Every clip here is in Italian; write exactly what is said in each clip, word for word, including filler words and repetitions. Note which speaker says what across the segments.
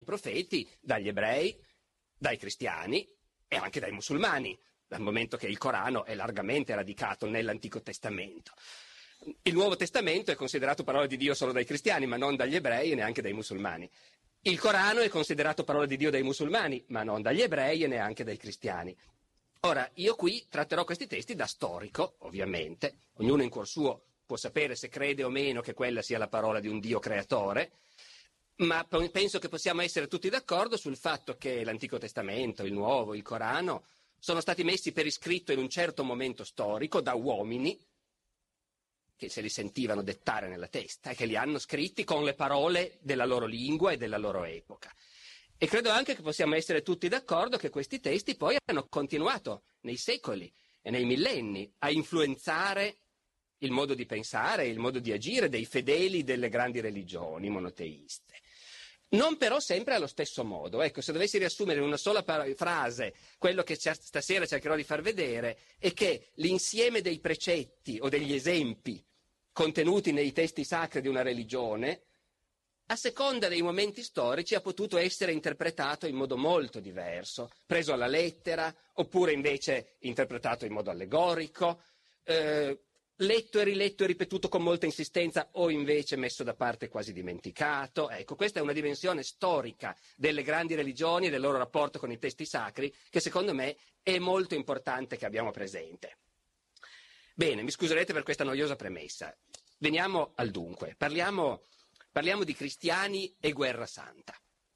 Speaker 1: profeti dagli ebrei, dai cristiani e anche dai musulmani, dal momento che il Corano è largamente radicato nell'Antico Testamento. Il Nuovo Testamento è considerato parola di Dio solo dai cristiani, ma non dagli ebrei e neanche dai musulmani. Il Corano è considerato parola di Dio dai musulmani, ma non dagli ebrei e neanche dai cristiani. Ora, io qui tratterò questi testi da storico, ovviamente, ognuno in cuor suo può sapere se crede o meno che quella sia la parola di un Dio creatore, ma penso che possiamo essere tutti d'accordo sul fatto che l'Antico Testamento, il Nuovo, il Corano, sono stati messi per iscritto in un certo momento storico da uomini che se li sentivano dettare nella testa e che li hanno scritti con le parole della loro lingua e della loro epoca. E credo anche che possiamo essere tutti d'accordo che questi testi poi hanno continuato nei secoli e nei millenni a influenzare il modo di pensare e il modo di agire dei fedeli delle grandi religioni monoteiste. Non però sempre allo stesso modo. Ecco, se dovessi riassumere in una sola par- frase quello che stasera cercherò di far vedere è che l'insieme dei precetti o degli esempi contenuti nei testi sacri di una religione, a seconda dei momenti storici, ha potuto essere interpretato in modo molto diverso, preso alla lettera, oppure invece interpretato in modo allegorico, eh, letto e riletto e ripetuto con molta insistenza o invece messo da parte e quasi dimenticato. Ecco, questa è una dimensione storica delle grandi religioni e del loro rapporto con i testi sacri che secondo me è molto importante che abbiamo presente. Bene, mi scuserete per questa noiosa premessa. Veniamo al dunque. Parliamo, parliamo di cristiani e guerra santa.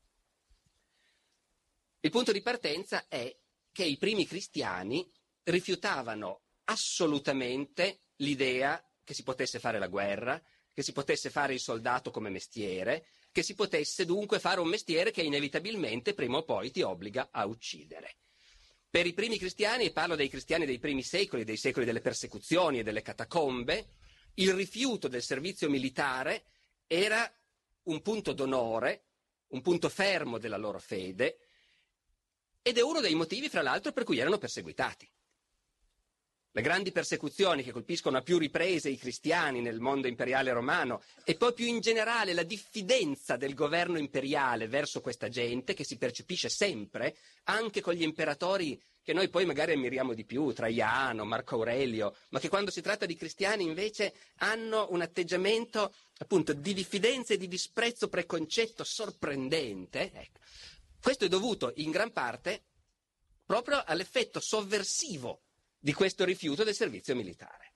Speaker 1: Il punto di partenza è che i primi cristiani rifiutavano assolutamente l'idea che si potesse fare la guerra, che si potesse fare il soldato come mestiere, che si potesse dunque fare un mestiere che inevitabilmente prima o poi ti obbliga a uccidere. Per i primi cristiani, e parlo dei cristiani dei primi secoli, dei secoli delle persecuzioni e delle catacombe, il rifiuto del servizio militare era un punto d'onore, un punto fermo della loro fede, ed è uno dei motivi, fra l'altro, per cui erano perseguitati. Le grandi persecuzioni che colpiscono a più riprese i cristiani nel mondo imperiale romano e poi più in generale la diffidenza del governo imperiale verso questa gente che si percepisce sempre, anche con gli imperatori che noi poi magari ammiriamo di più, Traiano, Marco Aurelio, ma che quando si tratta di cristiani invece hanno un atteggiamento appunto di diffidenza e di disprezzo preconcetto sorprendente. Ecco. Questo è dovuto in gran parte proprio all'effetto sovversivo di questo rifiuto del servizio militare.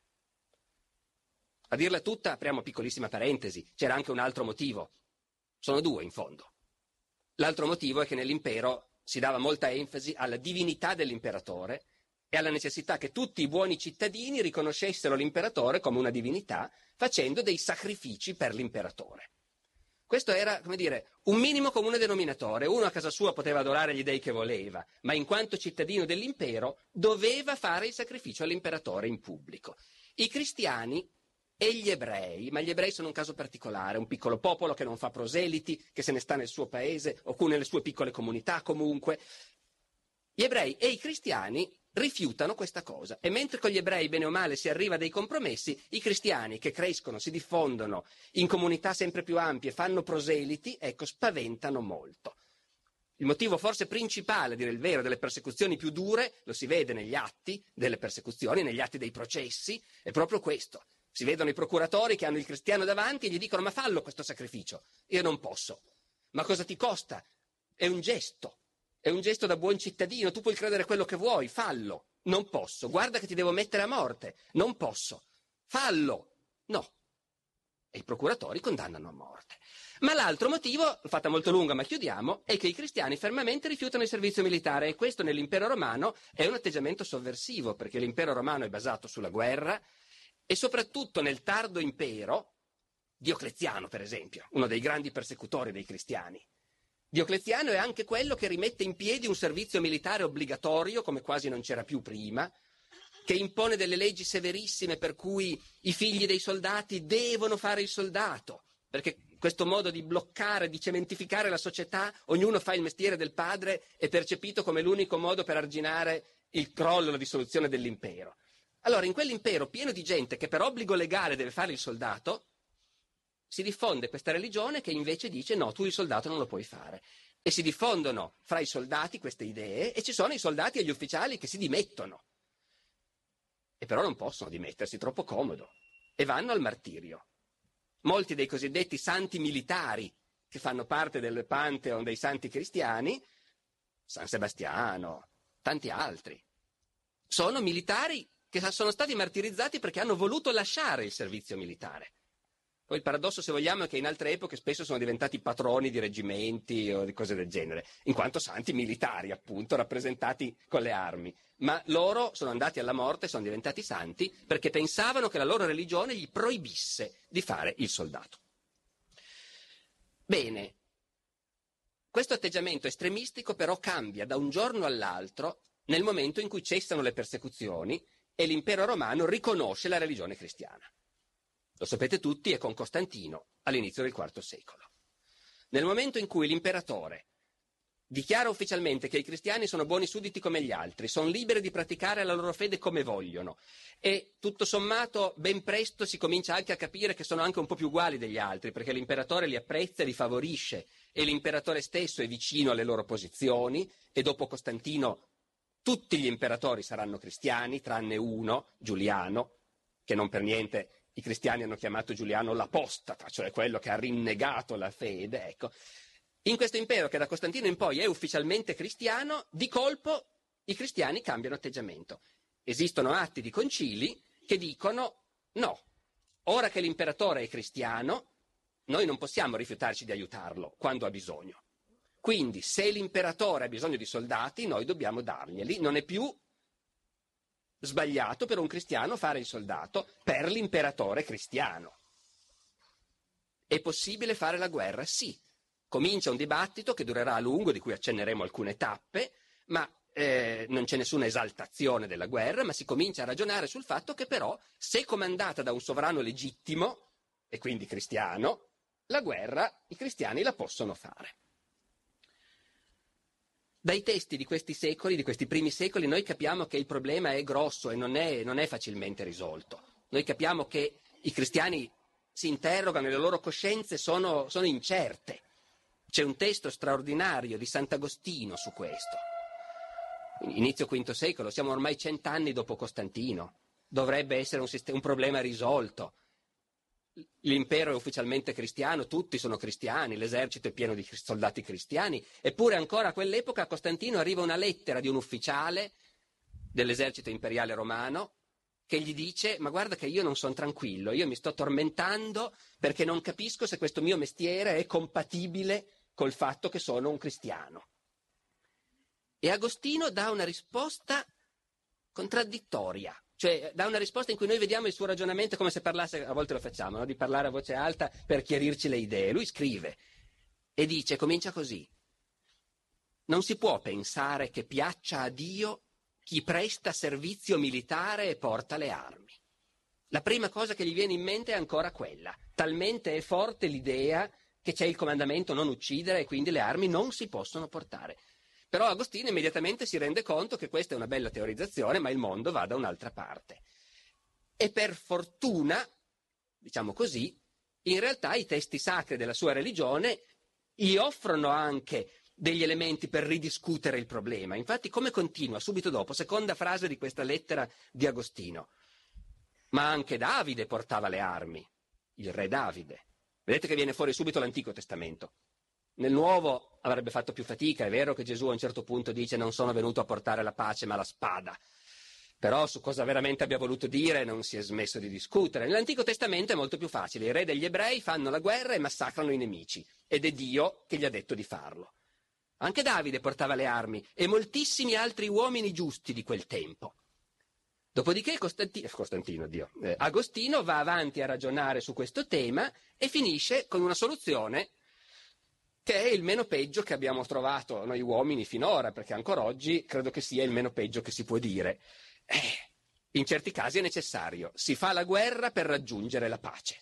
Speaker 1: A dirla tutta, apriamo piccolissima parentesi, c'era anche un altro motivo. Sono due in fondo. L'altro motivo è che nell'impero si dava molta enfasi alla divinità dell'imperatore e alla necessità che tutti i buoni cittadini riconoscessero l'imperatore come una divinità, facendo dei sacrifici per l'imperatore. Questo era, come dire, un minimo comune denominatore. Uno a casa sua poteva adorare gli dei che voleva, ma in quanto cittadino dell'impero doveva fare il sacrificio all'imperatore in pubblico. I cristiani e gli ebrei, ma gli ebrei sono un caso particolare, un piccolo popolo che non fa proseliti, che se ne sta nel suo paese o nelle sue piccole comunità comunque. Gli ebrei e i cristiani rifiutano questa cosa e mentre con gli ebrei bene o male si arriva a dei compromessi, i cristiani che crescono, si diffondono in comunità sempre più ampie, fanno proseliti, ecco, spaventano molto. Il motivo forse principale, a dire il vero, delle persecuzioni più dure, lo si vede negli atti delle persecuzioni, negli atti dei processi, è proprio questo. Si vedono i procuratori che hanno il cristiano davanti e gli dicono ma fallo questo sacrificio. Io non posso. Ma cosa ti costa? È un gesto. È un gesto da buon cittadino, tu puoi credere quello che vuoi, fallo. Non posso. Guarda che ti devo mettere a morte. Non posso. Fallo. No. E i procuratori condannano a morte. Ma l'altro motivo, l'ho fatta molto lunga ma chiudiamo, è che i cristiani fermamente rifiutano il servizio militare e questo nell'impero romano è un atteggiamento sovversivo perché l'impero romano è basato sulla guerra e soprattutto nel tardo impero, Diocleziano per esempio, uno dei grandi persecutori dei cristiani, Diocleziano è anche quello che rimette in piedi un servizio militare obbligatorio, come quasi non c'era più prima, che impone delle leggi severissime per cui i figli dei soldati devono fare il soldato, perché questo modo di bloccare, di cementificare la società, ognuno fa il mestiere del padre, è percepito come l'unico modo per arginare il crollo, la dissoluzione dell'impero. Allora, in quell'impero pieno di gente che per obbligo legale deve fare il soldato, si diffonde questa religione che invece dice no, tu il soldato non lo puoi fare. E si diffondono fra i soldati queste idee e ci sono i soldati e gli ufficiali che si dimettono. E però non possono dimettersi, troppo comodo. E vanno al martirio. Molti dei cosiddetti santi militari che fanno parte del pantheon dei santi cristiani, San Sebastiano, tanti altri, sono militari che sono stati martirizzati perché hanno voluto lasciare il servizio militare. Poi il paradosso, se vogliamo, è che in altre epoche spesso sono diventati patroni di reggimenti o di cose del genere, in quanto santi militari, appunto, rappresentati con le armi. Ma loro sono andati alla morte, sono diventati santi, perché pensavano che la loro religione gli proibisse di fare il soldato. Bene, questo atteggiamento estremistico però cambia da un giorno all'altro nel momento in cui cessano le persecuzioni e l'impero romano riconosce la religione cristiana. Lo sapete tutti, è con Costantino all'inizio del quarto secolo. Nel momento in cui l'imperatore dichiara ufficialmente che i cristiani sono buoni sudditi come gli altri, sono liberi di praticare la loro fede come vogliono e tutto sommato ben presto si comincia anche a capire che sono anche un po' più uguali degli altri, perché l'imperatore li apprezza e li favorisce e l'imperatore stesso è vicino alle loro posizioni e dopo Costantino tutti gli imperatori saranno cristiani, tranne uno, Giuliano, che non per niente i cristiani hanno chiamato Giuliano l'apostata, cioè quello che ha rinnegato la fede, ecco. In questo impero che da Costantino in poi è ufficialmente cristiano, di colpo i cristiani cambiano atteggiamento. Esistono atti di concili che dicono no, ora che l'imperatore è cristiano, noi non possiamo rifiutarci di aiutarlo quando ha bisogno. Quindi se l'imperatore ha bisogno di soldati, noi dobbiamo darglieli. Non è più sbagliato per un cristiano fare il soldato per l'imperatore cristiano. È possibile fare la guerra? Sì. Comincia un dibattito che durerà a lungo, di cui accenneremo alcune tappe, ma eh, non c'è nessuna esaltazione della guerra, ma si comincia a ragionare sul fatto che però, se comandata da un sovrano legittimo, e quindi cristiano, la guerra i cristiani la possono fare. Dai testi di questi secoli, di questi primi secoli, noi capiamo che il problema è grosso e non è, non è facilmente risolto. Noi capiamo che i cristiani si interrogano e le loro coscienze sono, sono incerte. C'è un testo straordinario di Sant'Agostino su questo. Inizio quinto secolo, siamo ormai cent'anni dopo Costantino. Dovrebbe essere un, sistema, un problema risolto. L'impero è ufficialmente cristiano, tutti sono cristiani, l'esercito è pieno di soldati cristiani, eppure ancora a quell'epoca a Costantino arriva una lettera di un ufficiale dell'esercito imperiale romano che gli dice: ma guarda che io non sono tranquillo, io mi sto tormentando perché non capisco se questo mio mestiere è compatibile col fatto che sono un cristiano. E Agostino dà una risposta contraddittoria. Cioè dà una risposta in cui noi vediamo il suo ragionamento come se parlasse, a volte lo facciamo, no? Di parlare a voce alta per chiarirci le idee. Lui scrive e dice, comincia così: non si può pensare che piaccia a Dio chi presta servizio militare e porta le armi. La prima cosa che gli viene in mente è ancora quella. Talmente è forte l'idea che c'è il comandamento non uccidere e quindi le armi non si possono portare. Però Agostino immediatamente si rende conto che questa è una bella teorizzazione, ma il mondo va da un'altra parte. E per fortuna, diciamo così, in realtà i testi sacri della sua religione gli offrono anche degli elementi per ridiscutere il problema. Infatti, come continua subito dopo, seconda frase di questa lettera di Agostino: ma anche Davide portava le armi, il re Davide. Vedete che viene fuori subito l'Antico Testamento. Nel Nuovo avrebbe fatto più fatica, è vero che Gesù a un certo punto dice non sono venuto a portare la pace ma la spada, però su cosa veramente abbia voluto dire non si è smesso di discutere. Nell'Antico Testamento è molto più facile, i re degli ebrei fanno la guerra e massacrano i nemici, ed è Dio che gli ha detto di farlo. Anche Davide portava le armi e moltissimi altri uomini giusti di quel tempo. Dopodiché Costantino, Costantino Dio, eh, Agostino va avanti a ragionare su questo tema e finisce con una soluzione che è il meno peggio che abbiamo trovato noi uomini finora, perché ancora oggi credo che sia il meno peggio che si può dire. Eh, in certi casi è necessario, si fa la guerra per raggiungere la pace.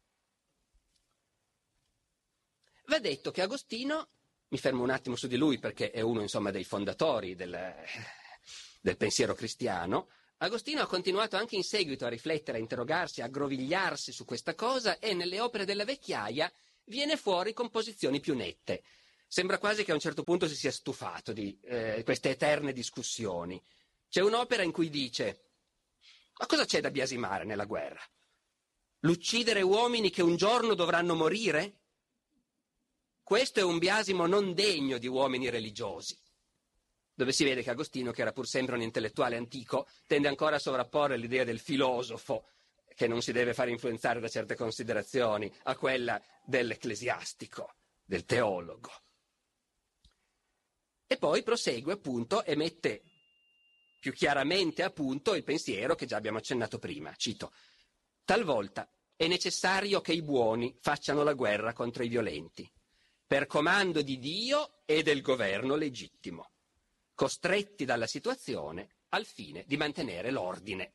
Speaker 1: Va detto che Agostino, mi fermo un attimo su di lui perché è uno insomma dei fondatori del, del pensiero cristiano, Agostino ha continuato anche in seguito a riflettere, a interrogarsi, a aggrovigliarsi su questa cosa e nelle opere della vecchiaia viene fuori con posizioni più nette. Sembra quasi che a un certo punto si sia stufato di eh, queste eterne discussioni. C'è un'opera in cui dice: ma cosa c'è da biasimare nella guerra? L'uccidere uomini che un giorno dovranno morire? Questo è un biasimo non degno di uomini religiosi. Dove si vede che Agostino, che era pur sempre un intellettuale antico, tende ancora a sovrapporre l'idea del filosofo, che non si deve fare influenzare da certe considerazioni, a quella dell'ecclesiastico, del teologo. E poi prosegue appunto e mette più chiaramente a punto il pensiero che già abbiamo accennato prima. Cito: talvolta è necessario che i buoni facciano la guerra contro i violenti, per comando di Dio e del governo legittimo, costretti dalla situazione al fine di mantenere l'ordine.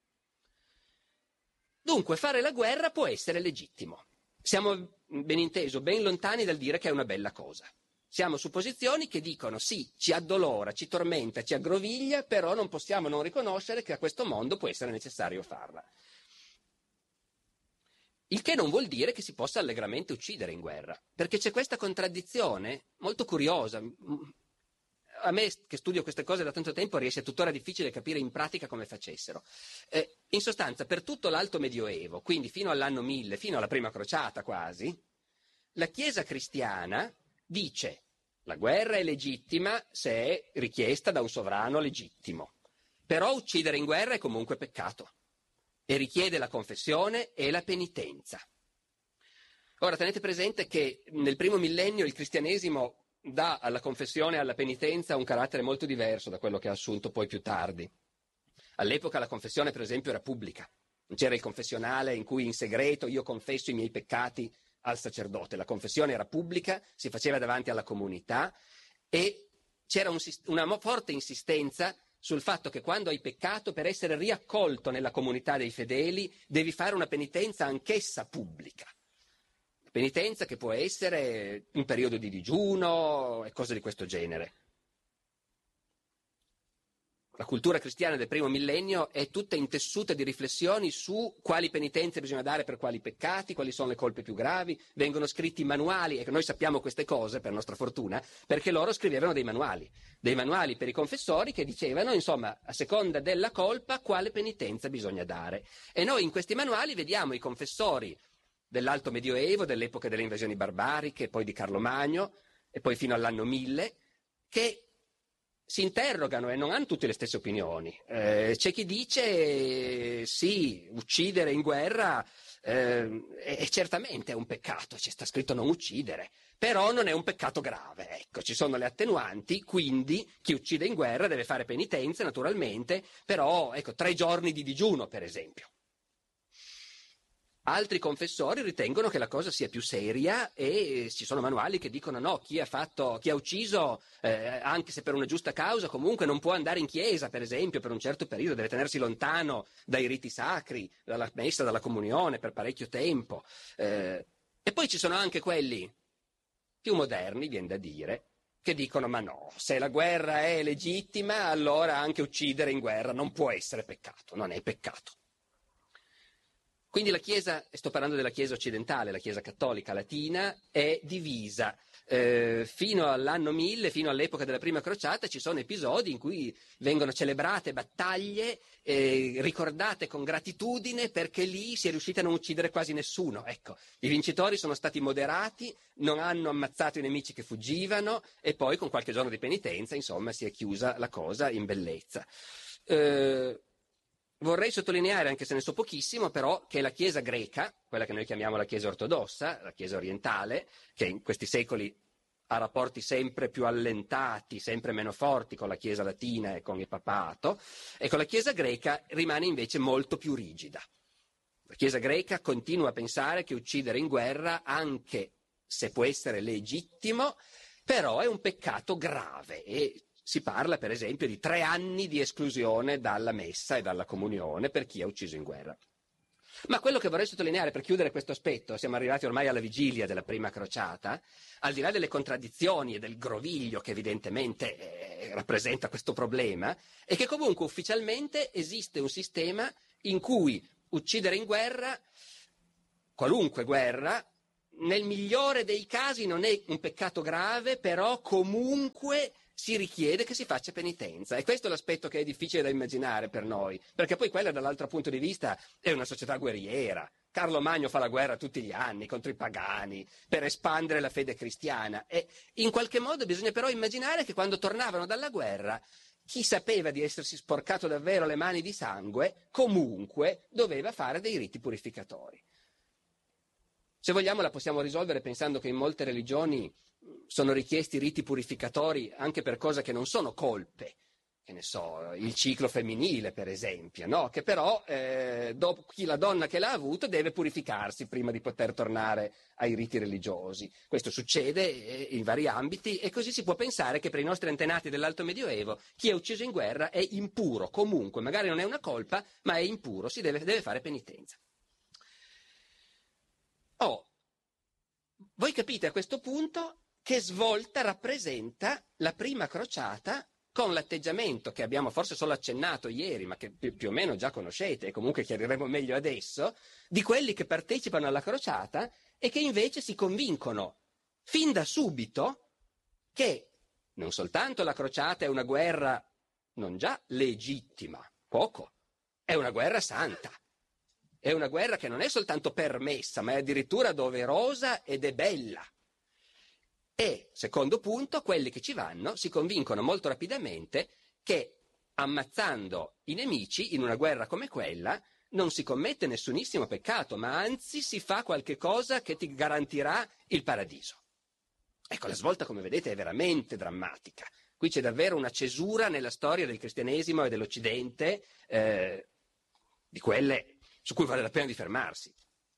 Speaker 1: Dunque fare la guerra può essere legittimo. Siamo, ben inteso, ben lontani dal dire che è una bella cosa. Siamo su posizioni che dicono sì, ci addolora, ci tormenta, ci aggroviglia, però non possiamo non riconoscere che a questo mondo può essere necessario farla. Il che non vuol dire che si possa allegramente uccidere in guerra, perché c'è questa contraddizione molto curiosa. A me, che studio queste cose da tanto tempo, riesce tuttora difficile capire in pratica come facessero. Eh, in sostanza, per tutto l'Alto Medioevo, quindi fino all'anno mille, fino alla Prima Crociata quasi, la Chiesa cristiana dice: la guerra è legittima se è richiesta da un sovrano legittimo, però uccidere in guerra è comunque peccato e richiede la confessione e la penitenza. Ora tenete presente che nel primo millennio il cristianesimo dà alla confessione e alla penitenza un carattere molto diverso da quello che ha assunto poi più tardi. All'epoca la confessione, per esempio, era pubblica. Non c'era il confessionale in cui in segreto io confesso i miei peccati al sacerdote. La confessione era pubblica, si faceva davanti alla comunità e c'era un, una forte insistenza sul fatto che quando hai peccato, per essere riaccolto nella comunità dei fedeli, devi fare una penitenza anch'essa pubblica. Penitenza che può essere un periodo di digiuno e cose di questo genere. La cultura cristiana del primo millennio è tutta intessuta di riflessioni su quali penitenze bisogna dare per quali peccati, quali sono le colpe più gravi. Vengono scritti manuali, e noi sappiamo queste cose, per nostra fortuna, perché loro scrivevano dei manuali, dei manuali per i confessori che dicevano, insomma, a seconda della colpa, quale penitenza bisogna dare. E noi in questi manuali vediamo i confessori dell'Alto Medioevo, dell'epoca delle invasioni barbariche, poi di Carlo Magno, e poi fino all'anno mille, che si interrogano e non hanno tutte le stesse opinioni. Eh, c'è chi dice sì, uccidere in guerra eh, è, certamente è un peccato, ci sta scritto non uccidere, però non è un peccato grave. Ecco, ci sono le attenuanti, quindi chi uccide in guerra deve fare penitenza naturalmente, però ecco, tre giorni di digiuno per esempio. Altri confessori ritengono che la cosa sia più seria e ci sono manuali che dicono no, chi ha fatto, chi ha ucciso, eh, anche se per una giusta causa, comunque non può andare in chiesa, per esempio, per un certo periodo, deve tenersi lontano dai riti sacri, dalla messa, dalla comunione per parecchio tempo. Eh, e poi ci sono anche quelli più moderni, viene da dire, che dicono ma no, se la guerra è legittima, allora anche uccidere in guerra non può essere peccato, non è peccato. Quindi la Chiesa, e sto parlando della Chiesa occidentale, la Chiesa cattolica latina, è divisa. Eh, fino all'anno mille, fino all'epoca della Prima Crociata, ci sono episodi in cui vengono celebrate battaglie eh, ricordate con gratitudine perché lì si è riusciti a non uccidere quasi nessuno. Ecco, i vincitori sono stati moderati, non hanno ammazzato i nemici che fuggivano e poi con qualche giorno di penitenza, insomma, si è chiusa la cosa in bellezza. Eh, Vorrei sottolineare, anche se ne so pochissimo, però, che la Chiesa greca, quella che noi chiamiamo la Chiesa ortodossa, la Chiesa orientale, che in questi secoli ha rapporti sempre più allentati, sempre meno forti con la Chiesa latina e con il papato, ecco, la Chiesa greca rimane invece molto più rigida. La Chiesa greca continua a pensare che uccidere in guerra, anche se può essere legittimo, però è un peccato grave e si parla, per esempio, di tre anni di esclusione dalla messa e dalla comunione per chi ha ucciso in guerra. Ma quello che vorrei sottolineare per chiudere questo aspetto, siamo arrivati ormai alla vigilia della Prima Crociata, al di là delle contraddizioni e del groviglio che evidentemente eh, rappresenta questo problema, è che comunque ufficialmente esiste un sistema in cui uccidere in guerra, qualunque guerra, nel migliore dei casi non è un peccato grave, però comunque si richiede che si faccia penitenza. E questo è l'aspetto che è difficile da immaginare per noi, perché poi quella dall'altro punto di vista è una società guerriera. Carlo Magno fa la guerra tutti gli anni contro i pagani per espandere la fede cristiana, e in qualche modo bisogna però immaginare che quando tornavano dalla guerra chi sapeva di essersi sporcato davvero le mani di sangue comunque doveva fare dei riti purificatori. Se vogliamo la possiamo risolvere pensando che in molte religioni sono richiesti riti purificatori anche per cose che non sono colpe, che ne so, il ciclo femminile per esempio, no? Che però eh, dopo, chi la donna che l'ha avuto deve purificarsi prima di poter tornare ai riti religiosi. Questo succede eh, in vari ambiti, e così si può pensare che per i nostri antenati dell'Alto Medioevo chi è ucciso in guerra è impuro comunque, magari non è una colpa, ma è impuro, si deve, deve fare penitenza. Oh, voi capite a questo punto che svolta rappresenta la prima crociata, con l'atteggiamento che abbiamo forse solo accennato ieri, ma che più, più o meno già conoscete e comunque chiariremo meglio adesso, di quelli che partecipano alla crociata e che invece si convincono fin da subito che non soltanto la crociata è una guerra non già legittima, poco, è una guerra santa. È una guerra che non è soltanto permessa, ma è addirittura doverosa ed è bella. E, secondo punto, quelli che ci vanno si convincono molto rapidamente che ammazzando i nemici in una guerra come quella non si commette nessunissimo peccato, ma anzi si fa qualche cosa che ti garantirà il paradiso. Ecco, la svolta, come vedete, è veramente drammatica. Qui c'è davvero una cesura nella storia del cristianesimo e dell'Occidente, eh, di quelle su cui vale la pena di fermarsi.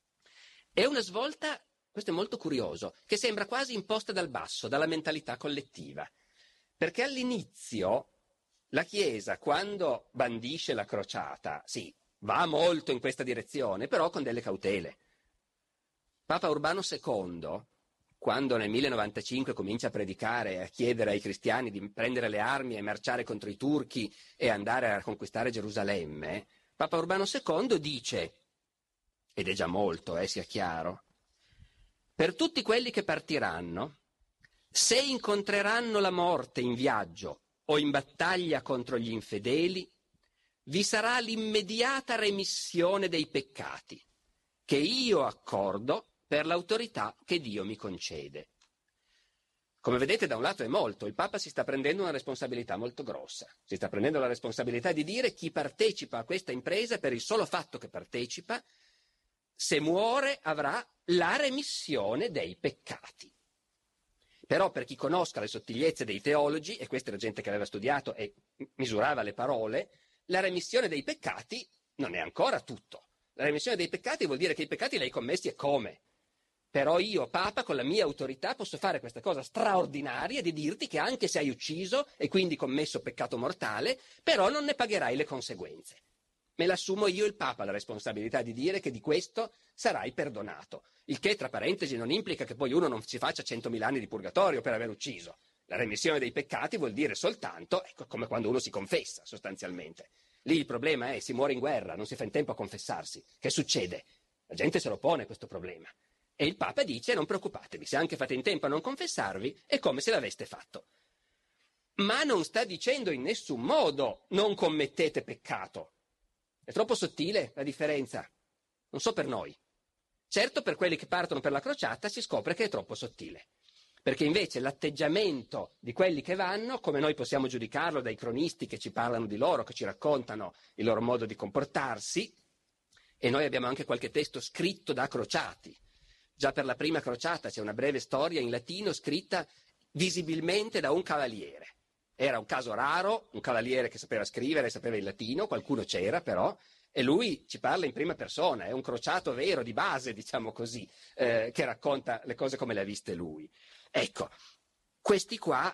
Speaker 1: È una svolta, questo è molto curioso, che sembra quasi imposta dal basso, dalla mentalità collettiva. Perché all'inizio la Chiesa, quando bandisce la crociata, sì, va molto in questa direzione, però con delle cautele. Papa Urbano secondo, quando nel millecentonovantacinque comincia a predicare e a chiedere ai cristiani di prendere le armi e marciare contro i turchi e andare a conquistare Gerusalemme, Papa Urbano secondo dice, ed è già molto, eh, sia chiaro, per tutti quelli che partiranno, se incontreranno la morte in viaggio o in battaglia contro gli infedeli, vi sarà l'immediata remissione dei peccati, che io accordo per l'autorità che Dio mi concede. Come vedete, da un lato è molto, il Papa si sta prendendo una responsabilità molto grossa, si sta prendendo la responsabilità di dire chi partecipa a questa impresa per il solo fatto che partecipa, se muore avrà la remissione dei peccati. Però per chi conosca le sottigliezze dei teologi, e questa era gente che aveva studiato e misurava le parole, la remissione dei peccati non è ancora tutto. La remissione dei peccati vuol dire che i peccati li hai commessi e come? Però io, Papa, con la mia autorità posso fare questa cosa straordinaria di dirti che anche se hai ucciso e quindi commesso peccato mortale, però non ne pagherai le conseguenze. Me l'assumo io, il Papa, la responsabilità di dire che di questo sarai perdonato. Il che, tra parentesi, non implica che poi uno non si faccia centomila anni di purgatorio per aver ucciso. La remissione dei peccati vuol dire soltanto, ecco, come quando uno si confessa, sostanzialmente. Lì il problema è, si muore in guerra, non si fa in tempo a confessarsi. Che succede? La gente se lo pone questo problema. E il Papa dice, non preoccupatevi, se anche fate in tempo a non confessarvi, è come se l'aveste fatto. Ma non sta dicendo in nessun modo, non commettete peccato. È troppo sottile la differenza? Non so per noi. Certo, per quelli che partono per la crociata si scopre che è troppo sottile. Perché invece l'atteggiamento di quelli che vanno, come noi possiamo giudicarlo dai cronisti che ci parlano di loro, che ci raccontano il loro modo di comportarsi, e noi abbiamo anche qualche testo scritto da crociati. Già per la prima crociata c'è una breve storia in latino scritta visibilmente da un cavaliere. Era un caso raro, un cavaliere che sapeva scrivere, sapeva il latino, qualcuno c'era però, e lui ci parla in prima persona, è un crociato vero di base, diciamo così, eh, che racconta le cose come le ha viste lui. Ecco, questi qua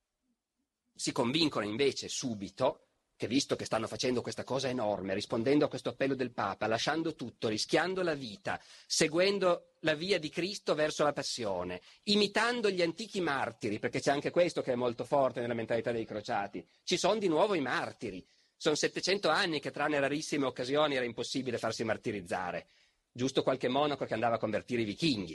Speaker 1: si convincono invece subito che, visto che stanno facendo questa cosa enorme, rispondendo a questo appello del Papa, lasciando tutto, rischiando la vita, seguendo la via di Cristo verso la passione, imitando gli antichi martiri, perché c'è anche questo che è molto forte nella mentalità dei crociati, ci sono di nuovo i martiri. Sono settecento anni che, tranne rarissime occasioni, era impossibile farsi martirizzare. Giusto qualche monaco che andava a convertire i vichinghi.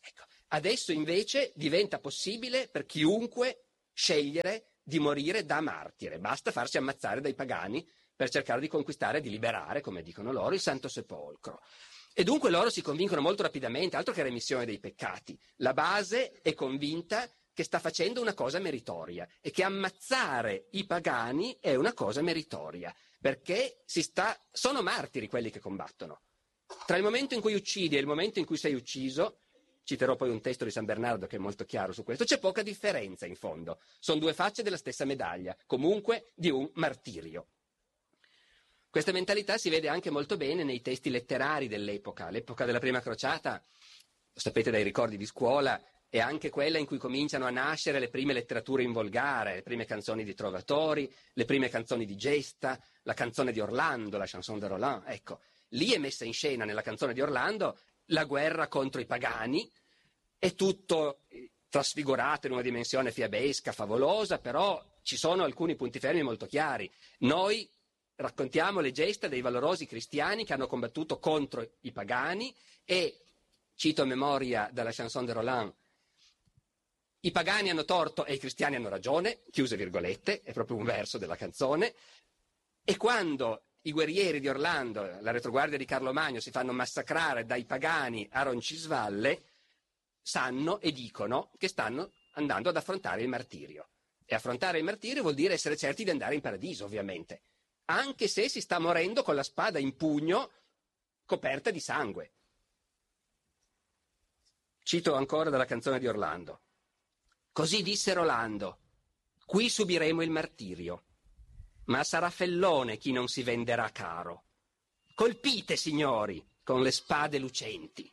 Speaker 1: Ecco, adesso invece diventa possibile per chiunque scegliere di morire da martire, basta farsi ammazzare dai pagani per cercare di conquistare e di liberare, come dicono loro, il Santo Sepolcro. E dunque loro si convincono molto rapidamente, altro che remissione dei peccati. La base è convinta che sta facendo una cosa meritoria e che ammazzare i pagani è una cosa meritoria, perché si sta, sono martiri quelli che combattono. Tra il momento in cui uccidi e il momento in cui sei ucciso, citerò poi un testo di San Bernardo che è molto chiaro su questo, c'è poca differenza in fondo. Sono due facce della stessa medaglia, comunque di un martirio. Questa mentalità si vede anche molto bene nei testi letterari dell'epoca. L'epoca della prima crociata, lo sapete dai ricordi di scuola, è anche quella in cui cominciano a nascere le prime letterature in volgare, le prime canzoni di trovatori, le prime canzoni di gesta, la canzone di Orlando, la chanson de Roland. Ecco, lì è messa in scena nella canzone di Orlando la guerra contro i pagani, è tutto trasfigurato in una dimensione fiabesca, favolosa, però ci sono alcuni punti fermi molto chiari. Noi raccontiamo le gesta dei valorosi cristiani che hanno combattuto contro i pagani e, cito a memoria dalla chanson de Roland, i pagani hanno torto e i cristiani hanno ragione, chiuse virgolette, è proprio un verso della canzone, e quando i guerrieri di Orlando, la retroguardia di Carlo Magno, si fanno massacrare dai pagani a Roncisvalle, sanno e dicono che stanno andando ad affrontare il martirio. E affrontare il martirio vuol dire essere certi di andare in paradiso, ovviamente, anche se si sta morendo con la spada in pugno coperta di sangue. Cito ancora dalla canzone di Orlando. Così disse Rolando, qui subiremo il martirio, ma sarà fellone chi non si venderà caro. Colpite, signori, con le spade lucenti.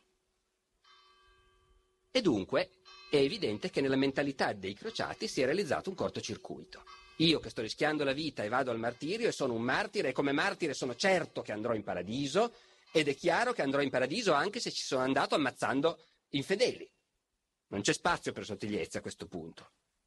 Speaker 1: E dunque è evidente che nella mentalità dei crociati si è realizzato un cortocircuito. Io che sto rischiando la vita e vado al martirio e sono un martire e come martire sono certo che andrò in paradiso ed è chiaro che andrò in paradiso anche se ci sono andato ammazzando infedeli. Non c'è spazio per sottigliezze a questo punto.